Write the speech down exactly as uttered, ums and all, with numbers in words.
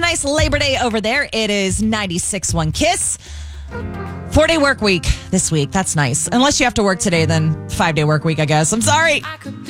nice Labor Day over there. It is ninety-six point one Kiss. Four-day work week this week. That's nice. Unless you have to work today, then five-day work week, I guess. I'm sorry.